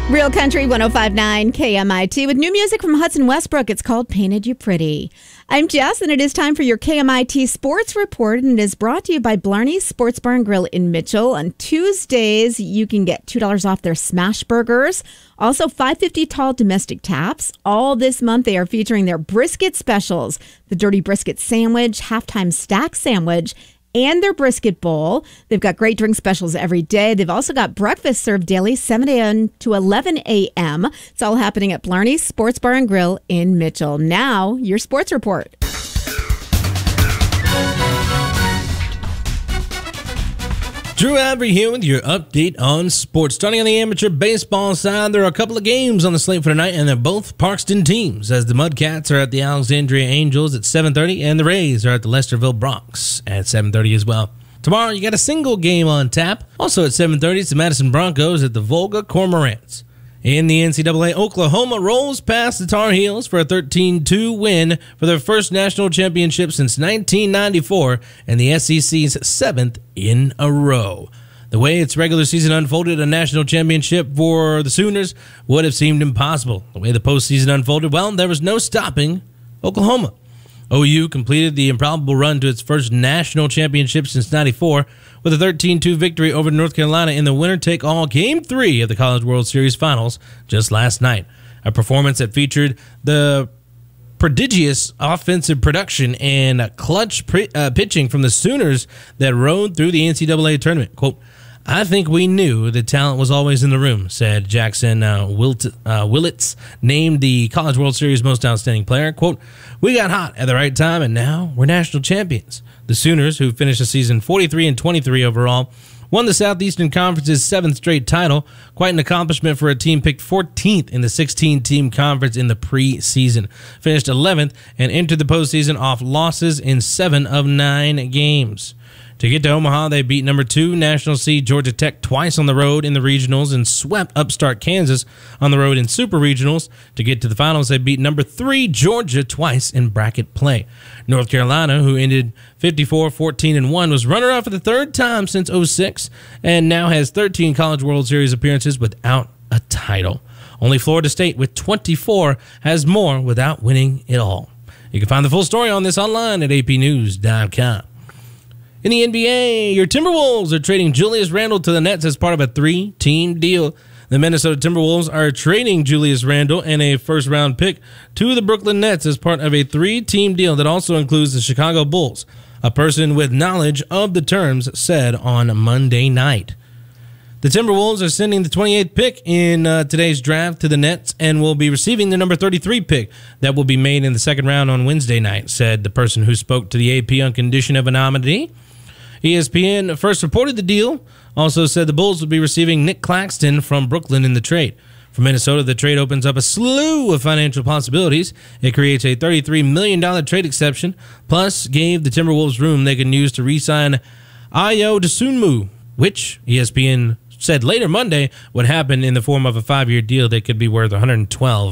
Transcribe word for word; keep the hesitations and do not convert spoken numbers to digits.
Real Country one oh five point nine K M I T with new music from Hudson Westbrook. It's called Painted You Pretty. I'm Jess, and it is time for your K M I T Sports Report, and it is brought to you by Blarney's Sports Bar and Grill in Mitchell. On Tuesdays, you can get two dollars off their smash burgers. Also, five fifty tall domestic taps. All this month, they are featuring their brisket specials, the Dirty Brisket Sandwich, Halftime Stack Sandwich, and their brisket bowl. They've got great drink specials every day. They've also got breakfast served daily, seven a.m. to eleven a.m. It's all happening at Blarney's Sports Bar and Grill in Mitchell. Now, your sports report. Drew Avery here with your update on sports. Starting on the amateur baseball side, there are a couple of games on the slate for tonight, and they're both Parkston teams, as the Mudcats are at the Alexandria Angels at seven thirty, and the Rays are at the Lesterville Bronx at seven thirty as well. Tomorrow, you got a single game on tap. Also at seven thirty, it's the Madison Broncos at the Volga Cormorants. In the N C double A, Oklahoma rolls past the Tar Heels for a thirteen two win for their first national championship since nineteen ninety-four and the S E C's seventh in a row. The way its regular season unfolded, a national championship for the Sooners would have seemed impossible. The way the postseason unfolded, well, there was no stopping Oklahoma. O U completed the improbable run to its first national championship since ninety-four with a thirteen two victory over North Carolina in the winner-take-all Game three of the College World Series Finals just last night. A performance that featured the prodigious offensive production and clutch pre- uh, pitching from the Sooners that rode through the N C double A tournament. Quote, "I think we knew the talent was always in the room," said Jackson uh, Wilt, uh, Willits, named the College World Series Most Outstanding Player. Quote, "We got hot at the right time, and now we're national champions." The Sooners, who finished the season forty-three and twenty-three overall, won the Southeastern Conference's seventh straight title, quite an accomplishment for a team picked fourteenth in the sixteen-team conference in the preseason. Finished eleventh and entered the postseason off losses in seven of nine games. To get to Omaha, they beat number two national seed Georgia Tech twice on the road in the regionals and swept upstart Kansas on the road in super regionals. To get to the finals, they beat number three Georgia twice in bracket play. North Carolina, who ended fifty-four fourteen and one, was runner-up for the third time since oh six and now has thirteen College World Series appearances without a title. Only Florida State, with twenty-four, has more without winning it all. You can find the full story on this online at a p news dot com. In the N B A, your Timberwolves are trading Julius Randle to the Nets as part of a three-team deal. The Minnesota Timberwolves are trading Julius Randle and a first-round pick to the Brooklyn Nets as part of a three-team deal that also includes the Chicago Bulls. A person with knowledge of the terms said on Monday night. The Timberwolves are sending the twenty-eighth pick in uh, today's draft to the Nets and will be receiving the number thirty-three pick that will be made in the second round on Wednesday night, said the person who spoke to the A P on condition of anonymity. E S P N first reported the deal, also said the Bulls would be receiving Nick Claxton from Brooklyn in the trade. For Minnesota, the trade opens up a slew of financial possibilities. It creates a thirty-three million dollars trade exception, plus gave the Timberwolves room they can use to re-sign Ayo Dosunmu, which E S P N said later Monday would happen in the form of a five-year deal that could be worth one hundred twelve